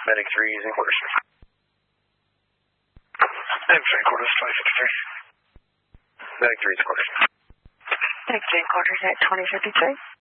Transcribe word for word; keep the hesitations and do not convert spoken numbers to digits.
Medic three using quarters. Medic three quarters, twenty fifty-three. Medic three is quarters. Medic three quarters at twenty fifty-three.